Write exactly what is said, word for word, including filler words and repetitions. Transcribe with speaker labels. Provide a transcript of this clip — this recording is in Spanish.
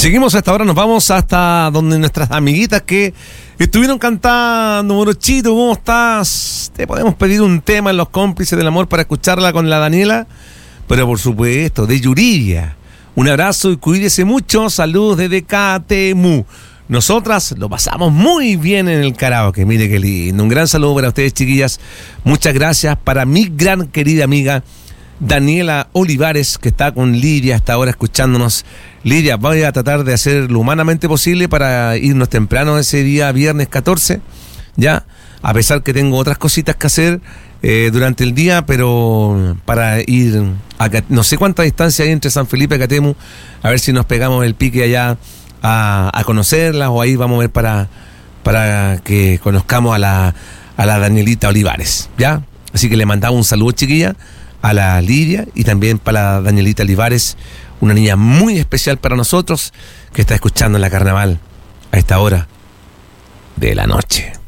Speaker 1: seguimos a esta hora, nos vamos hasta donde nuestras amiguitas que estuvieron cantando. Morochito, ¿cómo estás? Te podemos pedir un tema en Los Cómplices del Amor para escucharla con la Daniela, pero por supuesto, de Yuridia. Un abrazo y cuídese mucho. Saludos desde Catemu. Nosotras lo pasamos muy bien en el karaoke. Mire qué lindo. Un gran saludo para ustedes, chiquillas. Muchas gracias para mi gran querida amiga Daniela Olivares, que está con Lidia hasta ahora escuchándonos. Lidia, voy a tratar de hacer lo humanamente posible para irnos temprano ese día, viernes catorce, ya, a pesar que tengo otras cositas que hacer eh, durante el día, pero para ir a, no sé cuánta distancia hay entre San Felipe y Catemu, a ver si nos pegamos el pique allá a, a conocerlas, o ahí vamos a ver para, para que conozcamos a la, a la Danielita Olivares, ¿ya? Así que le mandamos un saludo, chiquilla, a la Lidia y también para la Danielita Olivares, una niña muy especial para nosotros que está escuchando en la Carnaval a esta hora de la noche.